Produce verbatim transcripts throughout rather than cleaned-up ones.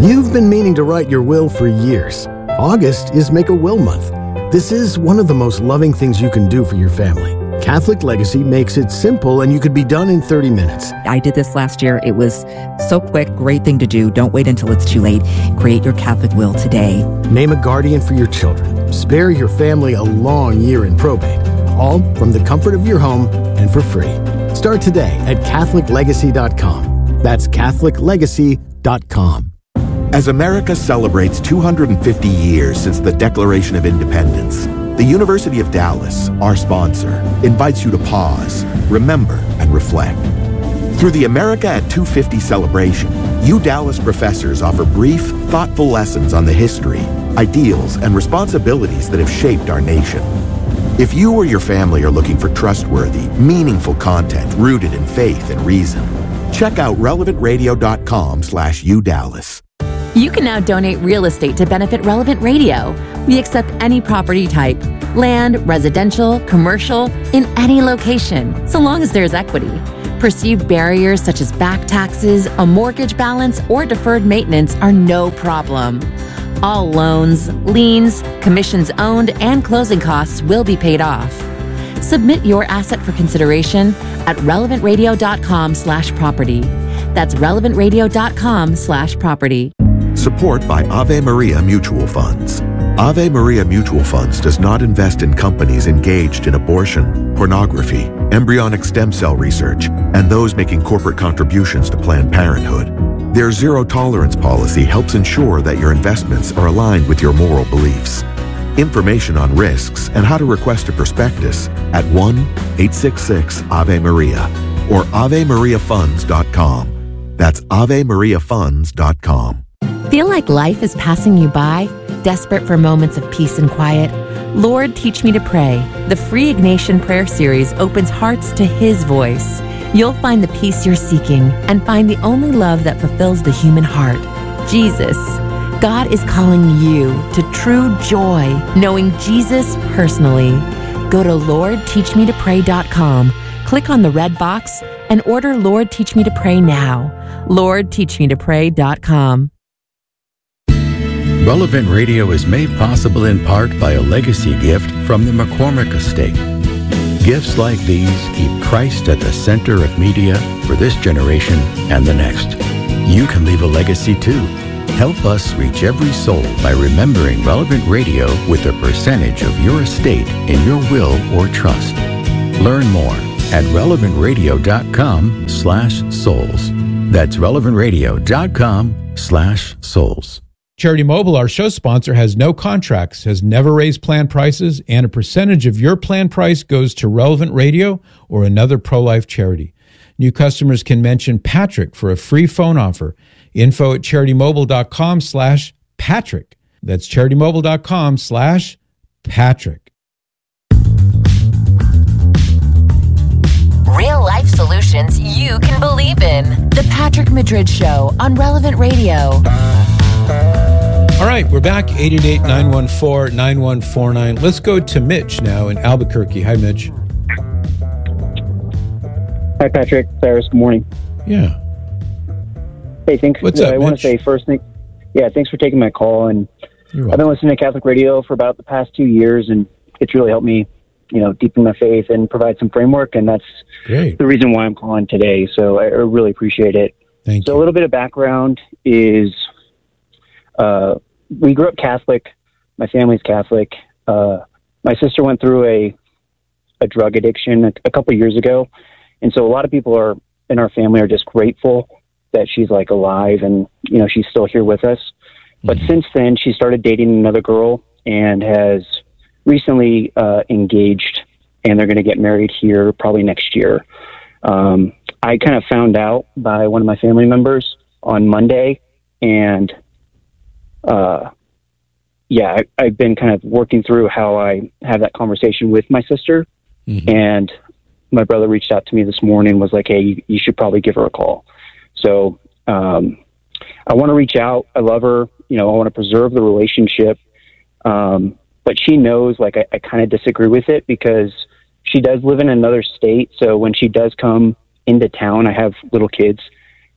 You've been meaning to write your will for years. August is Make a Will Month. This is one of the most loving things you can do for your family. Catholic Legacy makes it simple, and you could be done in thirty minutes. I did this last year. It was so quick, great thing to do. Don't wait until it's too late. Create your Catholic will today. Name a guardian for your children. Spare your family a long year in probate. All from the comfort of your home and for free. Start today at Catholic Legacy dot com. That's Catholic Legacy dot com. As America celebrates two hundred fifty years since the Declaration of Independence, the University of Dallas, our sponsor, invites you to pause, remember, and reflect. Through the America at two fifty celebration, U Dallas professors offer brief, thoughtful lessons on the history, ideals, and responsibilities that have shaped our nation. If you or your family are looking for trustworthy, meaningful content rooted in faith and reason, check out relevant radio dot com slash U Dallas. You can now donate real estate to benefit Relevant Radio. We accept any property type, land, residential, commercial, in any location, so long as there's equity. Perceived barriers such as back taxes, a mortgage balance, or deferred maintenance are no problem. All loans, liens, commissions owned, and closing costs will be paid off. Submit your asset for consideration at relevant radio dot com slash property. That's relevant radio dot com slash property. Support by Ave Maria Mutual Funds. Ave Maria Mutual Funds does not invest in companies engaged in abortion, pornography, embryonic stem cell research, and those making corporate contributions to Planned Parenthood. Their zero-tolerance policy helps ensure that your investments are aligned with your moral beliefs. Information on risks and how to request a prospectus at one eight six six Ave Maria or ave maria funds dot com. That's ave maria funds dot com. Feel like life is passing you by? Desperate for moments of peace and quiet? Lord, Teach Me to Pray. The free Ignatian Prayer Series opens hearts to His voice. You'll find the peace you're seeking and find the only love that fulfills the human heart, Jesus. God is calling you to true joy, knowing Jesus personally. Go to lord teach me to pray dot com, click on the red box, and order Lord Teach Me to Pray now. lord teach me to pray dot com. Relevant Radio is made possible in part by a legacy gift from the McCormick Estate. Gifts like these keep Christ at the center of media for this generation and the next. You can leave a legacy too. Help us reach every soul by remembering Relevant Radio with a percentage of your estate in your will or trust. Learn more at relevant radio dot com slash souls. That's relevant radio dot com slash souls. Charity Mobile, our show sponsor, has no contracts, has never raised plan prices, and a percentage of your plan price goes to Relevant Radio or another pro-life charity. New customers can mention Patrick for a free phone offer. Info at charity mobile dot com slash Patrick. That's charity mobile dot com slash Patrick. Real life solutions you can believe in. The Patrick Madrid Show on Relevant Radio. All right, we're back. eight eight eight, nine one four, nine one four nine. Let's go to Mitch now in Albuquerque. Hi, Mitch. Hi, Patrick. Cyrus, good morning. Yeah. Hey, thanks. What's up, I want Mitch? to say first thing, yeah, thanks for taking my call. And You're I've been welcome. listening to Catholic radio for about the past two years, and it's really helped me, you know, deepen my faith and provide some framework. And that's Great. the reason why I'm calling today. So I really appreciate it. Thank so you. a little bit of background is uh, we grew up Catholic. My family's Catholic. Uh, my sister went through a a drug addiction a, a couple years ago. And so a lot of people are in our family are just grateful that she's like alive and, you know, she's still here with us. But Mm-hmm. since then, she started dating another girl and has recently uh, engaged, and they're going to get married here probably next year. Um, I kind of found out by one of my family members on Monday, and uh, yeah, I, I've been kind of working through how I have that conversation with my sister. Mm-hmm. And my brother reached out to me this morning, was like, hey, you, you should probably give her a call. So um, I want to reach out. I love her. You know, I want to preserve the relationship. Um, but she knows, like, I, I kind of disagree with it because she does live in another state. So when she does come into town, I have little kids,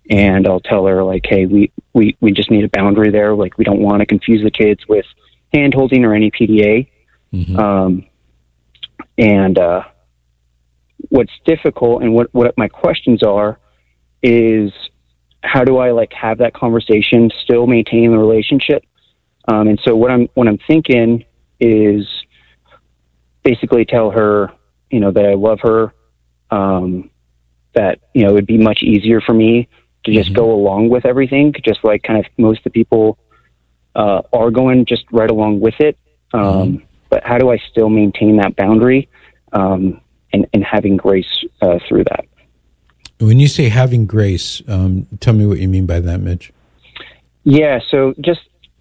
And I'll tell her, like, hey, we, we, we just need a boundary there. Like, we don't want to confuse the kids with hand-holding or any P D A. Mm-hmm. Um, and uh, what's difficult and what, what my questions are is, how do I, like, have that conversation, still maintain the relationship? Um, and so what I'm what I'm thinking is basically tell her, you know, that I love her, um, that, you know, it would be much easier for me to just mm-hmm. go along with everything, just like kind of most of the people uh, are going just right along with it. Um, mm-hmm. But how do I still maintain that boundary um, and, and having grace uh, through that? When you say having grace, um, tell me what you mean by that, Mitch. Yeah, so just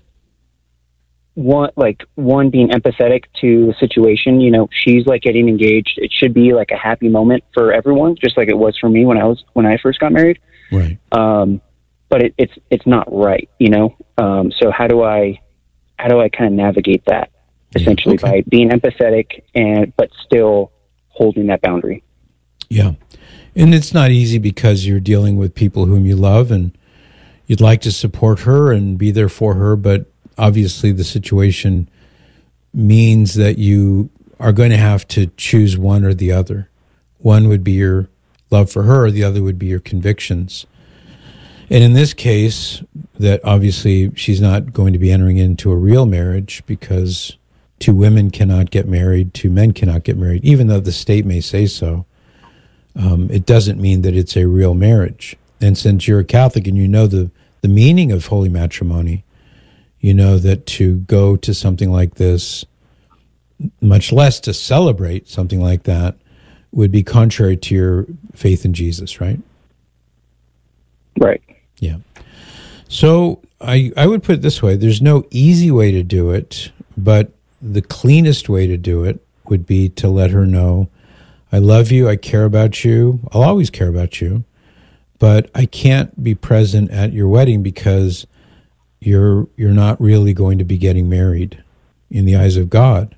one, like one being empathetic to the situation. You know, she's like getting engaged. It should be like a happy moment for everyone, just like it was for me when I was when I first got married. Right. Um, but it, it's it's not right, you know. Um, so how do I how do I kind of navigate that essentially yeah, okay. by being empathetic and but still holding that boundary? Yeah. And it's not easy because you're dealing with people whom you love and you'd like to support her and be there for her, but obviously the situation means that you are going to have to choose one or the other. One would be your love for her, the other would be your convictions. And in this case, that obviously she's not going to be entering into a real marriage because two women cannot get married, two men cannot get married, even though the state may say so. Um, it doesn't mean that it's a real marriage. And since you're a Catholic and you know the, the meaning of holy matrimony, you know that to go to something like this, much less to celebrate something like that, would be contrary to your faith in Jesus, right? Right. Yeah. So I, I would put it this way. There's no easy way to do it, but the cleanest way to do it would be to let her know, I love you, I care about you, I'll always care about you, but I can't be present at your wedding because you're you're not really going to be getting married in the eyes of God.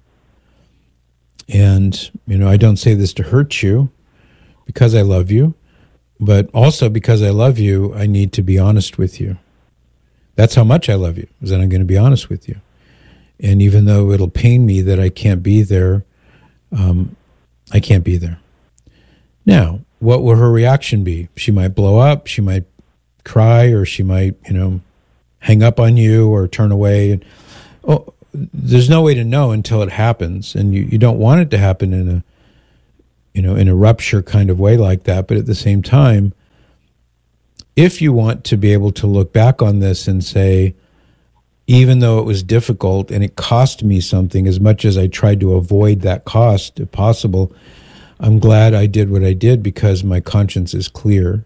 And, you know, I don't say this to hurt you because I love you, but also because I love you, I need to be honest with you. That's how much I love you, is that I'm going to be honest with you. And even though it'll pain me that I can't be there, um, I can't be there. Now, what will her reaction be? She might blow up, she might cry, or she might, you know, hang up on you or turn away. And, oh, there's no way to know until it happens, and you, you don't want it to happen in a, you know, in a rupture kind of way like that. But at the same time, if you want to be able to look back on this and say, even though it was difficult and it cost me something, as much as I tried to avoid that cost if possible, I'm glad I did what I did because my conscience is clear.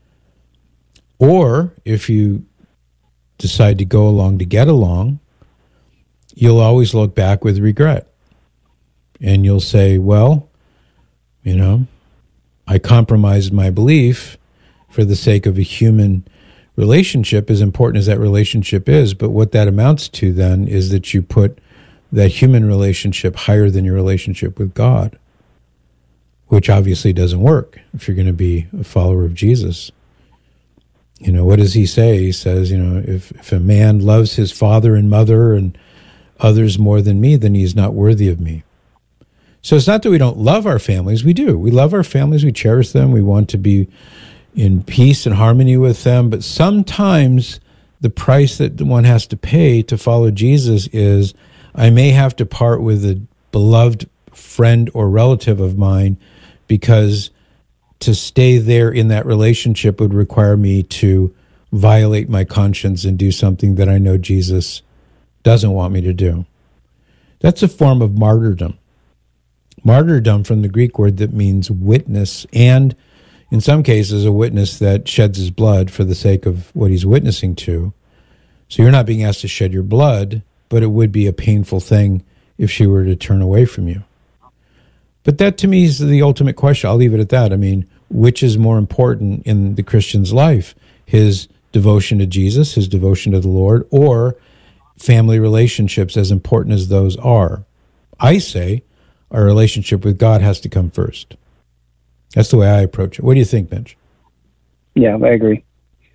Or if you decide to go along to get along, you'll always look back with regret. And you'll say, well, you know, I compromised my belief for the sake of a human relationship, as important as that relationship is. But what that amounts to then is that you put that human relationship higher than your relationship with God, which obviously doesn't work if you're going to be a follower of Jesus. You know, what does he say? He says, you know, if, if a man loves his father and mother and others more than me, then he's not worthy of me. So it's not that we don't love our families. We do. We love our families. We cherish them. We want to be in peace and harmony with them. But sometimes the price that one has to pay to follow Jesus is I may have to part with a beloved friend or relative of mine because to stay there in that relationship would require me to violate my conscience and do something that I know Jesus doesn't want me to do. That's a form of martyrdom. Martyrdom from the Greek word that means witness, and in some cases a witness that sheds his blood for the sake of what he's witnessing to. So you're not being asked to shed your blood, but it would be a painful thing if she were to turn away from you. But that to me is the ultimate question. I'll leave it at that. I mean, which is more important in the Christian's life? His devotion to Jesus, his devotion to the Lord, or family relationships, as important as those are? I say our relationship with God has to come first. That's the way I approach it. What do you think, Mitch? Yeah, I agree.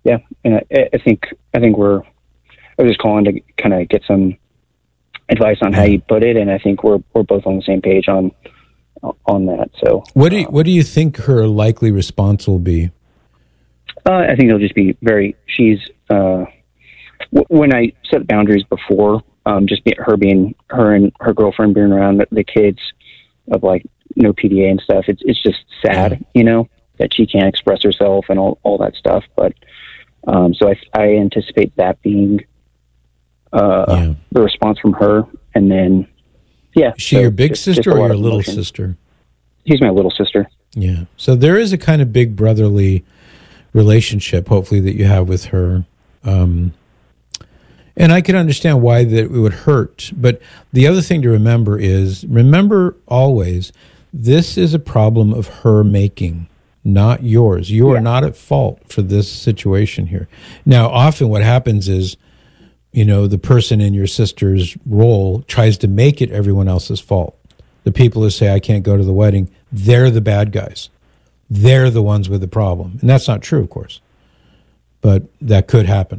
yeah, and I, I think I think we're. I was just calling to kind of get some advice on how you put it, and I think we're we're both on the same page on on that. So, what do you, what do you think her likely response will be? Uh, I think it'll just be very. She's uh, w- when I set boundaries before, um, just be, her being her and her girlfriend being around the, the kids of like no P D A and stuff. It's it's just sad, yeah. you know, that she can't express herself and all all that stuff. But um, so I I anticipate that being uh, yeah. the response from her, and then yeah. Is she so your big just, sister just or your little emotion. sister? She's my little sister. Yeah. So there is a kind of big brotherly relationship, hopefully, that you have with her. Um, and I can understand why that it would hurt. But the other thing to remember is, remember always, this is a problem of her making, not yours. You are yeah. not at fault for this situation here. Now, often what happens is, you know, the person in your sister's role tries to make it everyone else's fault. The people who say, I can't go to the wedding, they're the bad guys. They're the ones with the problem. And that's not true, of course. But that could happen.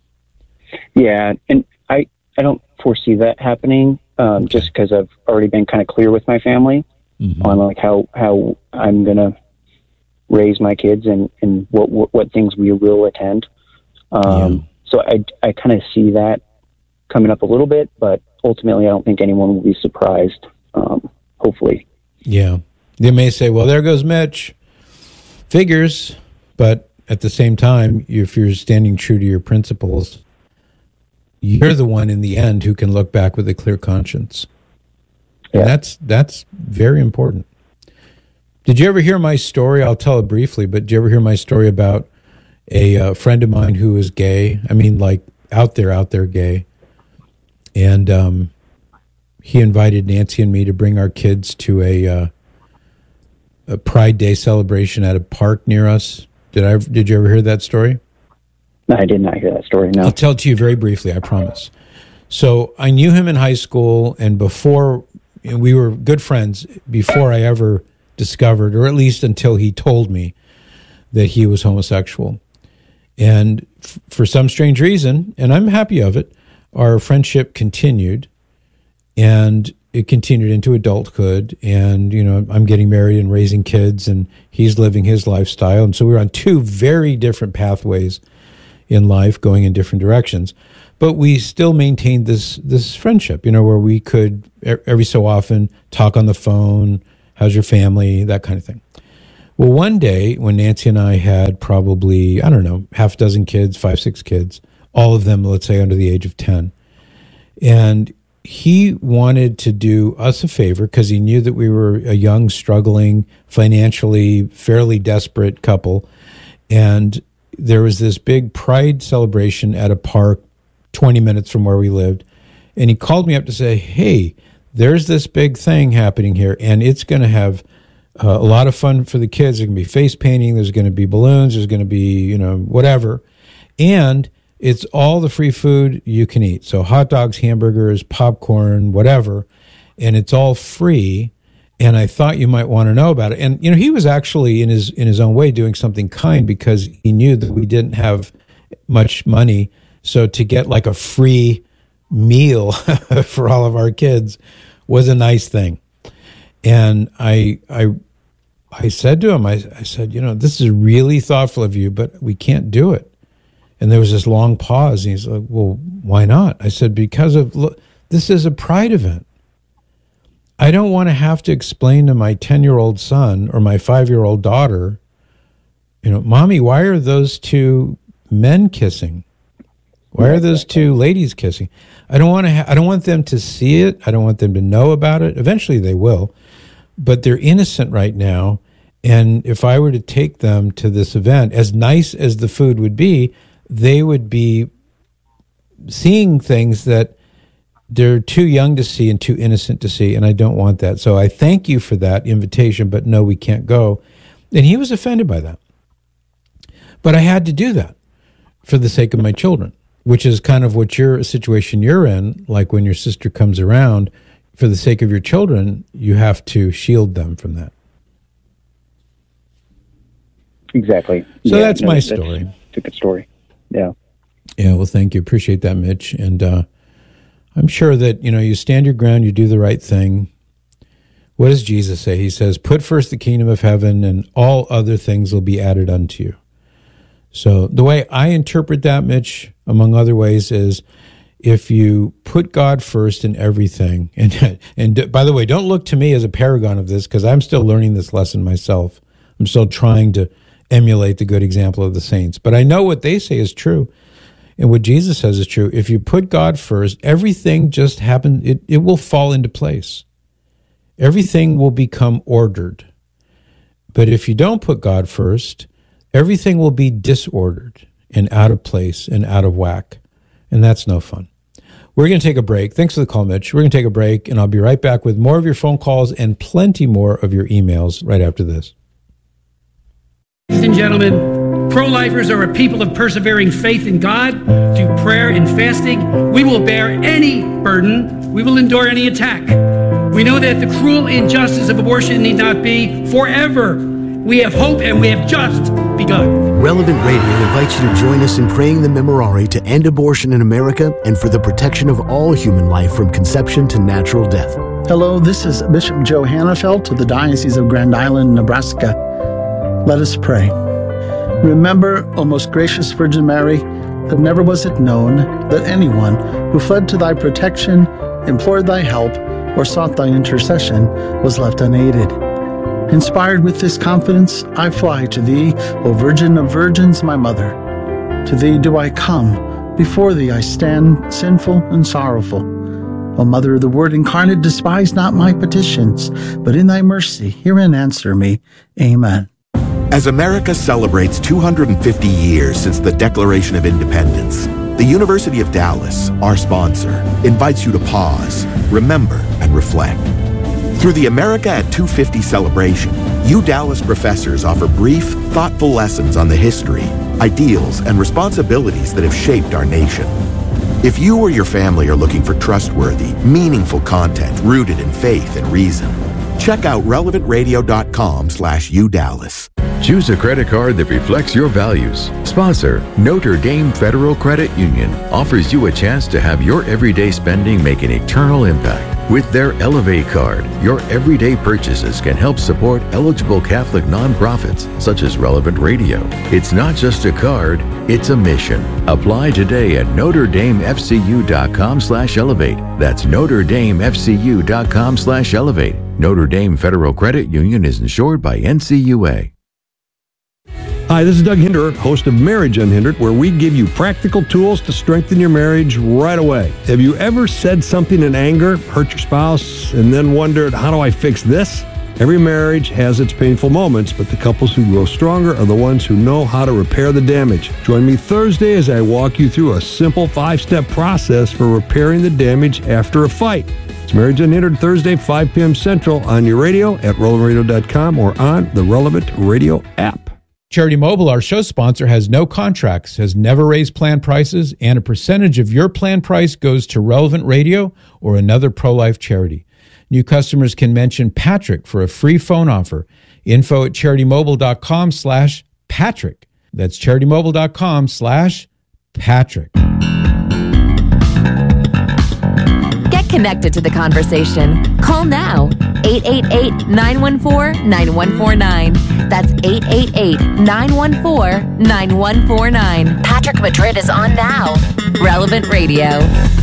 Yeah, and I, I don't foresee that happening um, okay. just because I've already been kind of clear with my family mm-hmm. on like how, how I'm going to raise my kids and, and what, what, what things we will attend. Um, yeah. So I, I kind of see that coming up a little bit, but ultimately I don't think anyone will be surprised, um, hopefully. Yeah. They may say, well, there goes Mitch. Figures, but at the same time, if you're standing true to your principles, you're the one in the end who can look back with a clear conscience. And yeah. that's that's very important. Did you ever hear my story? I'll tell it briefly, but did you ever hear my story about a uh, friend of mine who was gay? I mean, like out there, out there gay. And um, he invited Nancy and me to bring our kids to a... Uh, a Pride Day celebration at a park near us. Did I? Did you ever hear that story? No, I did not hear that story, no. I'll tell it to you very briefly, I promise. So I knew him in high school, and before, and we were good friends before I ever discovered, or at least until he told me that he was homosexual. And f- for some strange reason, and I'm happy of it, our friendship continued, and it continued into adulthood, and, you know, I'm getting married and raising kids, and he's living his lifestyle. And so we were on two very different pathways in life, going in different directions. But we still maintained this this friendship, you know, where we could every so often talk on the phone, how's your family, that kind of thing. Well, one day when Nancy and I had probably, I don't know, half a dozen kids, five, six kids, all of them, let's say, under the age of ten. And he wanted to do us a favor because he knew that we were a young, struggling, financially fairly desperate couple. And there was this big Pride celebration at a park twenty minutes from where we lived. And he called me up to say, hey, there's this big thing happening here, and it's going to have uh, a lot of fun for the kids. There's going to be face painting. There's going to be balloons. There's going to be, you know, whatever. And it's all the free food you can eat. So hot dogs, hamburgers, popcorn, whatever. And it's all free. And I thought you might want to know about it. And, you know, he was actually in his in his own way doing something kind because he knew that we didn't have much money. So to get like a free meal for all of our kids was a nice thing. And I I I said to him, I, I said, you know, this is really thoughtful of you, but we can't do it. And there was this long pause, and he's like, well, why not? I said, because of, look, this is a Pride event. I don't want to have to explain to my ten-year-old son or my five-year-old daughter, you know, Mommy, why are those two men kissing? Why are those two ladies kissing? I don't want to. Ha- I don't want them to see it. I don't want them to know about it. Eventually they will. But they're innocent right now. And if I were to take them to this event, as nice as the food would be, they would be seeing things that they're too young to see and too innocent to see, and I don't want that. So I thank you for that invitation, but no, we can't go. And he was offended by that. But I had to do that for the sake of my children, which is kind of what your situation you're in, like when your sister comes around, for the sake of your children, you have to shield them from that. Exactly. So yeah, that's no, my that's, story. It's a good story. Yeah. Yeah, well, thank you. Appreciate that, Mitch. And uh, I'm sure that, you know, you stand your ground, you do the right thing. What does Jesus say? He says, put first the kingdom of heaven and all other things will be added unto you. So the way I interpret that, Mitch, among other ways, is if you put God first in everything, and and by the way, don't look to me as a paragon of this, because I'm still learning this lesson myself. I'm still trying to emulate the good example of the saints. But I know what they say is true, and what Jesus says is true. If you put God first, everything just happens, it, it will fall into place. Everything will become ordered. But if you don't put God first, everything will be disordered and out of place and out of whack. And that's no fun. We're going to take a break. Thanks for the call, Mitch. We're going to take a break, and I'll be right back with more of your phone calls and plenty more of your emails right after this. Ladies and gentlemen, pro-lifers are a people of persevering faith in God. Through prayer and fasting, we will bear any burden. We will endure any attack. We know that the cruel injustice of abortion need not be forever. We have hope, and we have just begun. Relevant Radio invites you to join us in praying the Memorare to end abortion in America and for the protection of all human life from conception to natural death. Hello, this is Bishop Joe Hannafelt of the Diocese of Grand Island, Nebraska. Let us pray. Remember, O most gracious Virgin Mary, that never was it known that anyone who fled to thy protection, implored thy help, or sought thy intercession was left unaided. Inspired with this confidence, I fly to thee, O Virgin of Virgins, my mother. To thee do I come, before thee I stand, sinful and sorrowful. O Mother of the Word incarnate, despise not my petitions, but in thy mercy hear and answer me. Amen. As America celebrates two hundred fifty years since the Declaration of Independence, the University of Dallas, our sponsor, invites you to pause, remember, and reflect. Through the America at two fifty celebration, U Dallas professors offer brief, thoughtful lessons on the history, ideals, and responsibilities that have shaped our nation. If you or your family are looking for trustworthy, meaningful content rooted in faith and reason, check out relevant radio dot com slash U Dallas. Choose a credit card that reflects your values. Sponsor, Notre Dame Federal Credit Union, offers you a chance to have your everyday spending make an eternal impact. With their Elevate card, your everyday purchases can help support eligible Catholic nonprofits such as Relevant Radio. It's not just a card, it's a mission. Apply today at notre dame f c u dot com slash elevate. That's notre dame f c u dot com slash elevate. Notre Dame Federal Credit Union is insured by N C U A. Hi, this is Doug Hinderer, host of Marriage Unhindered, where we give you practical tools to strengthen your marriage right away. Have you ever said something in anger, hurt your spouse, and then wondered, how do I fix this? Every marriage has its painful moments, but the couples who grow stronger are the ones who know how to repair the damage. Join me Thursday as I walk you through a simple five-step process for repairing the damage after a fight. It's Marriage Unhindered, Thursday, five p.m. Central, on your radio at relevant radio dot com or on the Relevant Radio app. Charity Mobile, our show sponsor, has no contracts, has never raised plan prices, and a percentage of your plan price goes to Relevant Radio or another pro-life charity. New customers can mention Patrick for a free phone offer. Info at charity mobile dot com slash Patrick. That's charity mobile dot com slash Patrick. Get connected to the conversation. Call now. eight eight eight, nine one four, nine one four nine. That's eight eight eight, nine one four, nine one four nine. Patrick Madrid is on now. Relevant Radio.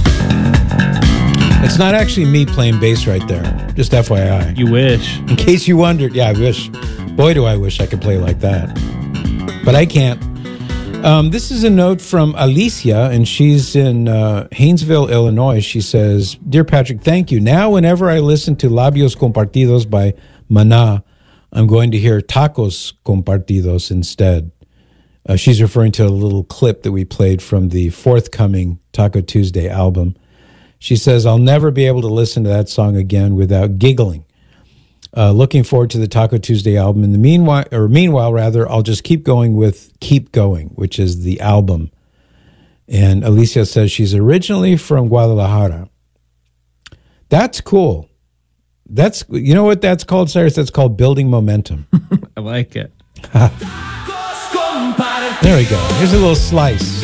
It's not actually me playing bass right there. Just F Y I. You wish. In case you wondered, yeah, I wish. Boy, do I wish I could play like that. But I can't. Um, this is a note from Alicia, and she's in uh, Haynesville, Illinois. She says, Dear Patrick, thank you. Now, whenever I listen to Labios Compartidos by Maná, I'm going to hear Tacos Compartidos instead. Uh, she's referring to a little clip that we played from the forthcoming Taco Tuesday album. She says, I'll never be able to listen to that song again without giggling. Uh, looking forward to the Taco Tuesday album. In the meanwhile, or meanwhile, rather, I'll just keep going with Keep Going, which is the album. And Alicia says she's originally from Guadalajara. That's cool. That's, you know what that's called, Cyrus? That's called building momentum. I like it. There we go. Here's a little slice.